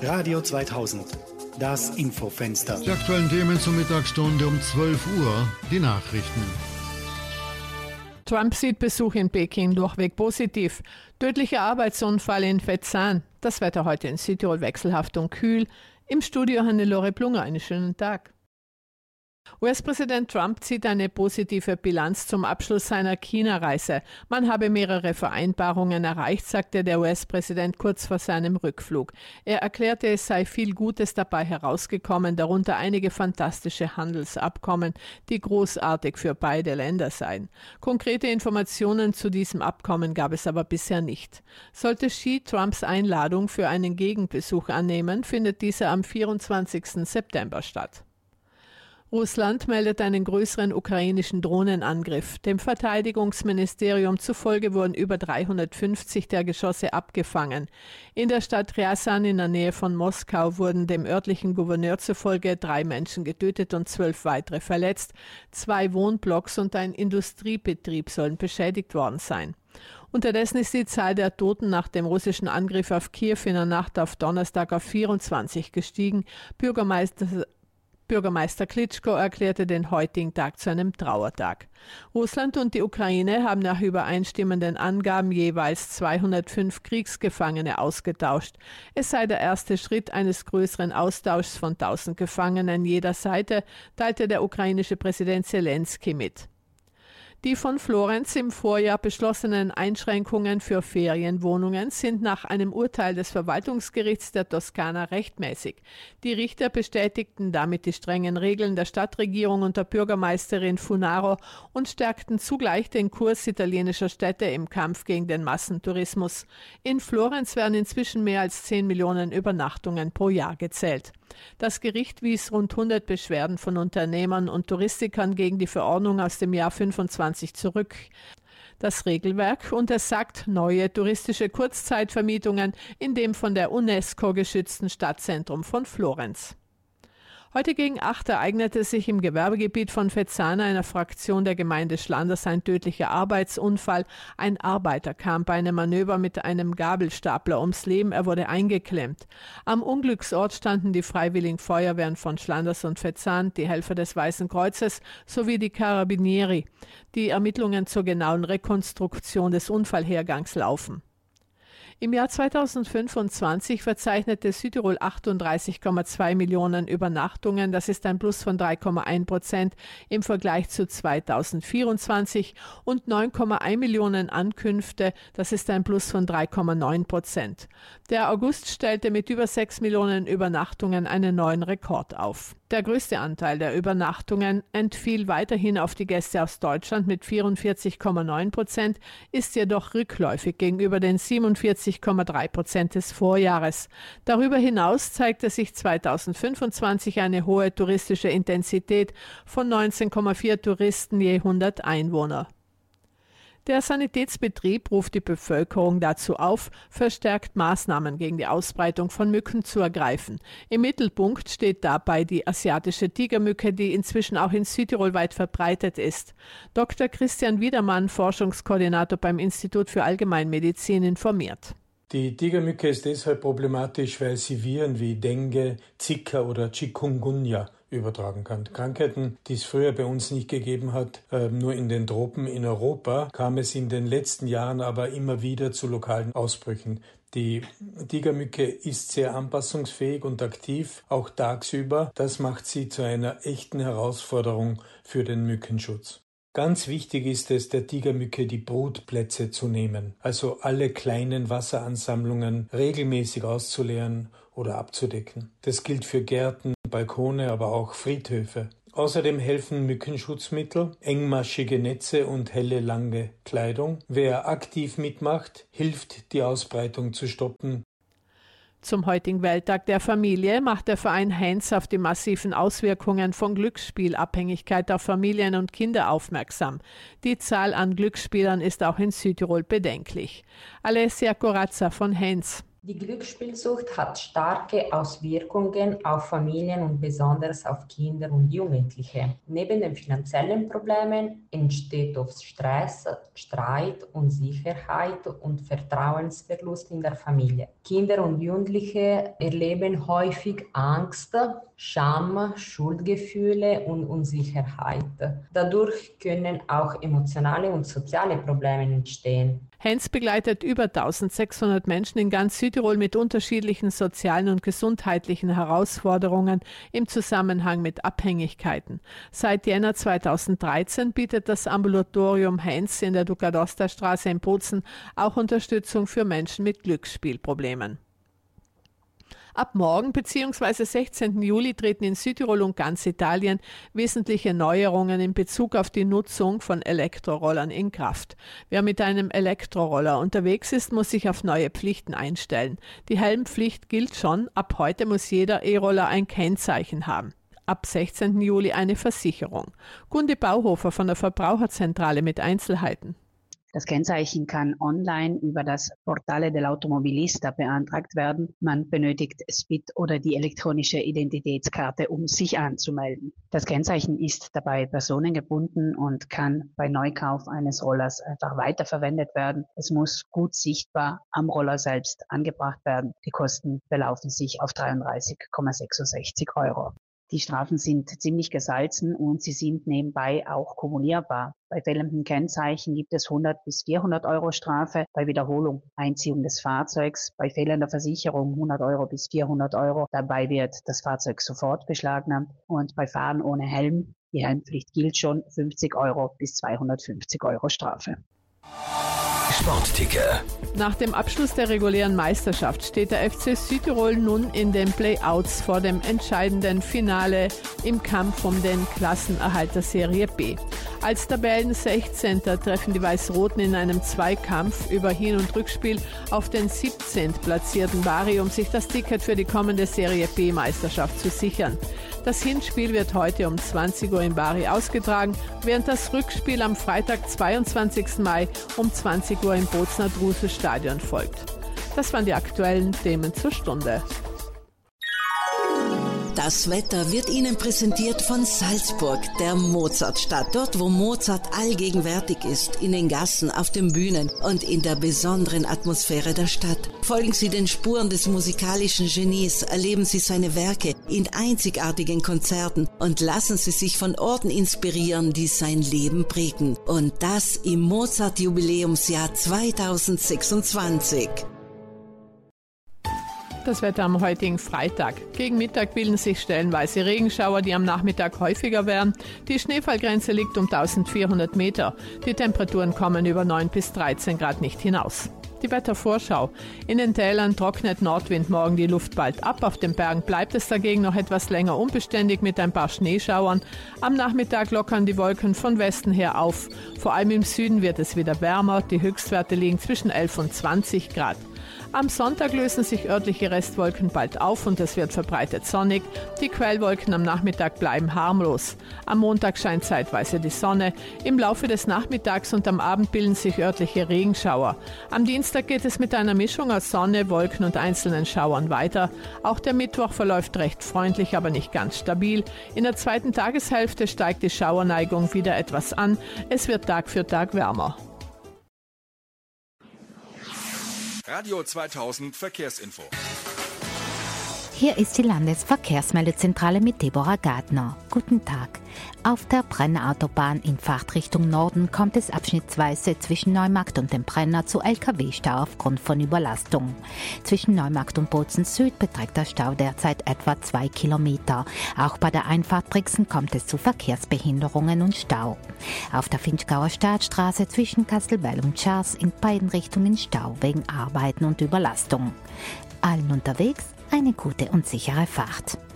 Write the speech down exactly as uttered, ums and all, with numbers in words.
Radio zweitausend, das Infofenster. Die aktuellen Themen zur Mittagsstunde um zwölf Uhr, die Nachrichten. Trump sieht Besuch in Peking durchweg positiv. Tödlicher Arbeitsunfall in Fezzan. Das Wetter heute in Südtirol wechselhaft und kühl. Im Studio Hannelore Plunger, einen schönen Tag. U S-Präsident Trump zieht eine positive Bilanz zum Abschluss seiner China-Reise. Man habe mehrere Vereinbarungen erreicht, sagte der U S-Präsident kurz vor seinem Rückflug. Er erklärte, es sei viel Gutes dabei herausgekommen, darunter einige fantastische Handelsabkommen, die großartig für beide Länder seien. Konkrete Informationen zu diesem Abkommen gab es aber bisher nicht. Sollte Xi Trumps Einladung für einen Gegenbesuch annehmen, findet dieser am vierundzwanzigsten September statt. Russland meldet einen größeren ukrainischen Drohnenangriff. Dem Verteidigungsministerium zufolge wurden über dreihundertfünfzig der Geschosse abgefangen. In der Stadt Rjasan in der Nähe von Moskau wurden dem örtlichen Gouverneur zufolge drei Menschen getötet und zwölf weitere verletzt. Zwei Wohnblocks und ein Industriebetrieb sollen beschädigt worden sein. Unterdessen ist die Zahl der Toten nach dem russischen Angriff auf Kiew in der Nacht auf Donnerstag auf vierundzwanzig gestiegen. Bürgermeister Bürgermeister Klitschko erklärte den heutigen Tag zu einem Trauertag. Russland und die Ukraine haben nach übereinstimmenden Angaben jeweils zweihundertfünf Kriegsgefangene ausgetauscht. Es sei der erste Schritt eines größeren Austauschs von tausend Gefangenen jeder Seite, teilte der ukrainische Präsident Selenskyj mit. Die von Florenz im Vorjahr beschlossenen Einschränkungen für Ferienwohnungen sind nach einem Urteil des Verwaltungsgerichts der Toskana rechtmäßig. Die Richter bestätigten damit die strengen Regeln der Stadtregierung unter Bürgermeisterin Funaro und stärkten zugleich den Kurs italienischer Städte im Kampf gegen den Massentourismus. In Florenz werden inzwischen mehr als zehn Millionen Übernachtungen pro Jahr gezählt. Das Gericht wies rund hundert Beschwerden von Unternehmern und Touristikern gegen die Verordnung aus dem Jahr fünfundzwanzig zurück. Das Regelwerk untersagt neue touristische Kurzzeitvermietungen in dem von der UNESCO geschützten Stadtzentrum von Florenz. Heute gegen acht ereignete sich im Gewerbegebiet von Fezzan, einer Fraktion der Gemeinde Schlanders, ein tödlicher Arbeitsunfall. Ein Arbeiter kam bei einem Manöver mit einem Gabelstapler ums Leben, er wurde eingeklemmt. Am Unglücksort standen die Freiwilligen Feuerwehren von Schlanders und Fezzan, die Helfer des Weißen Kreuzes sowie die Carabinieri. Die Ermittlungen zur genauen Rekonstruktion des Unfallhergangs laufen. Im Jahr zweitausendfünfundzwanzig verzeichnete Südtirol achtunddreißig Komma zwei Millionen Übernachtungen. Das ist ein Plus von drei Komma eins Prozent im Vergleich zu zweitausendvierundzwanzig und neun Komma eins Millionen Ankünfte. Das ist ein Plus von drei Komma neun Prozent. Der August stellte mit über sechs Millionen Übernachtungen einen neuen Rekord auf. Der größte Anteil der Übernachtungen entfiel weiterhin auf die Gäste aus Deutschland mit vierundvierzig Komma neun Prozent, ist jedoch rückläufig gegenüber den siebenundvierzig Komma drei Prozent des Vorjahres. Darüber hinaus zeigte sich zweitausendfünfundzwanzig eine hohe touristische Intensität von neunzehn Komma vier Touristen je hundert Einwohner. Der Sanitätsbetrieb ruft die Bevölkerung dazu auf, verstärkt Maßnahmen gegen die Ausbreitung von Mücken zu ergreifen. Im Mittelpunkt steht dabei die asiatische Tigermücke, die inzwischen auch in Südtirol weit verbreitet ist. Doktor Christian Wiedermann, Forschungskoordinator beim Institut für Allgemeinmedizin, informiert. Die Tigermücke ist deshalb problematisch, weil sie Viren wie Dengue, Zika oder Chikungunya übertragen kann. Krankheiten, die es früher bei uns nicht gegeben hat, äh, nur in den Tropen in Europa, kam es in den letzten Jahren aber immer wieder zu lokalen Ausbrüchen. Die Tigermücke ist sehr anpassungsfähig und aktiv, auch tagsüber. Das macht sie zu einer echten Herausforderung für den Mückenschutz. Ganz wichtig ist es, der Tigermücke die Brutplätze zu nehmen, also alle kleinen Wasseransammlungen regelmäßig auszuleeren oder abzudecken. Das gilt für Gärten, Balkone, aber auch Friedhöfe. Außerdem helfen Mückenschutzmittel, engmaschige Netze und helle, lange Kleidung. Wer aktiv mitmacht, hilft, die Ausbreitung zu stoppen. Zum heutigen Welttag der Familie macht der Verein Heinz auf die massiven Auswirkungen von Glücksspielabhängigkeit auf Familien und Kinder aufmerksam. Die Zahl an Glücksspielern ist auch in Südtirol bedenklich. Alessia Corazza von Heinz. Die Glücksspielsucht hat starke Auswirkungen auf Familien und besonders auf Kinder und Jugendliche. Neben den finanziellen Problemen entsteht oft Stress, Streit, Unsicherheit und Vertrauensverlust in der Familie. Kinder und Jugendliche erleben häufig Angst, Scham, Schuldgefühle und Unsicherheit. Dadurch können auch emotionale und soziale Probleme entstehen. Hens begleitet über eintausendsechshundert Menschen in ganz Südtirol mit unterschiedlichen sozialen und gesundheitlichen Herausforderungen im Zusammenhang mit Abhängigkeiten. Seit Jänner zweitausenddreizehn bietet das Ambulatorium Hens in der Ducadosta-Straße in Bozen auch Unterstützung für Menschen mit Glücksspielproblemen. Ab morgen bzw. sechzehnten Juli treten in Südtirol und ganz Italien wesentliche Neuerungen in Bezug auf die Nutzung von Elektrorollern in Kraft. Wer mit einem Elektroroller unterwegs ist, muss sich auf neue Pflichten einstellen. Die Helmpflicht gilt schon, ab heute muss jeder E-Roller ein Kennzeichen haben. Ab sechzehnten Juli eine Versicherung. Gundi Bauhofer von der Verbraucherzentrale mit Einzelheiten. Das Kennzeichen kann online über das Portale dell'Automobilista beantragt werden. Man benötigt S P I T oder die elektronische Identitätskarte, um sich anzumelden. Das Kennzeichen ist dabei personengebunden und kann bei Neukauf eines Rollers einfach weiterverwendet werden. Es muss gut sichtbar am Roller selbst angebracht werden. Die Kosten belaufen sich auf dreiunddreißig Komma sechsundsechzig Euro. Die Strafen sind ziemlich gesalzen und sie sind nebenbei auch kumulierbar. Bei fehlenden Kennzeichen gibt es hundert bis vierhundert Euro Strafe, bei Wiederholung Einziehung des Fahrzeugs, bei fehlender Versicherung hundert Euro bis vierhundert Euro. Dabei wird das Fahrzeug sofort beschlagnahmt und bei Fahren ohne Helm, die Helmpflicht gilt schon, fünfzig Euro bis zweihundertfünfzig Euro Strafe. Sportticker. Nach dem Abschluss der regulären Meisterschaft steht der F C Südtirol nun in den Play-Outs vor dem entscheidenden Finale im Kampf um den Klassenerhalt der Serie B. Als Tabellensechzehnter treffen die Weiß-Roten in einem Zweikampf über Hin- und Rückspiel auf den siebzehntplatzierten Bari, um sich das Ticket für die kommende Serie B-Meisterschaft zu sichern. Das Hinspiel wird heute um zwanzig Uhr in Bari ausgetragen, während das Rückspiel am Freitag, zweiundzwanzigsten Mai um zwanzig Uhr im Bozner Drusel-Stadion folgt. Das waren die aktuellen Themen zur Stunde. Das Wetter wird Ihnen präsentiert von Salzburg, der Mozartstadt. Dort, wo Mozart allgegenwärtig ist, in den Gassen, auf den Bühnen und in der besonderen Atmosphäre der Stadt. Folgen Sie den Spuren des musikalischen Genies, erleben Sie seine Werke in einzigartigen Konzerten und lassen Sie sich von Orten inspirieren, die sein Leben prägen. Und das im Mozart-Jubiläumsjahr zweitausendsechsundzwanzig. Das Wetter am heutigen Freitag. Gegen Mittag bilden sich stellenweise Regenschauer, die am Nachmittag häufiger werden. Die Schneefallgrenze liegt um eintausendvierhundert Meter. Die Temperaturen kommen über neun bis dreizehn Grad nicht hinaus. Die Wettervorschau. In den Tälern trocknet Nordwind morgen die Luft bald ab. Auf den Bergen bleibt es dagegen noch etwas länger unbeständig mit ein paar Schneeschauern. Am Nachmittag lockern die Wolken von Westen her auf. Vor allem im Süden wird es wieder wärmer. Die Höchstwerte liegen zwischen elf und zwanzig Grad. Am Sonntag lösen sich örtliche Restwolken bald auf und es wird verbreitet sonnig. Die Quellwolken am Nachmittag bleiben harmlos. Am Montag scheint zeitweise die Sonne. Im Laufe des Nachmittags und am Abend bilden sich örtliche Regenschauer. Am Dienstag geht es mit einer Mischung aus Sonne, Wolken und einzelnen Schauern weiter. Auch der Mittwoch verläuft recht freundlich, aber nicht ganz stabil. In der zweiten Tageshälfte steigt die Schauerneigung wieder etwas an. Es wird Tag für Tag wärmer. Radio zweitausend Verkehrsinfo. Hier ist die Landesverkehrsmeldezentrale mit Deborah Gardner. Guten Tag. Auf der Brenner-Autobahn in Fahrtrichtung Norden kommt es abschnittsweise zwischen Neumarkt und dem Brenner zu L K W-Stau aufgrund von Überlastung. Zwischen Neumarkt und Bozen Süd beträgt der Stau derzeit etwa zwei Kilometer. Auch bei der Einfahrt Brixen kommt es zu Verkehrsbehinderungen und Stau. Auf der Finchgauer Staatsstraße zwischen Kastelbell und Schars in beiden Richtungen Stau wegen Arbeiten und Überlastung. Allen unterwegs eine gute und sichere Fahrt.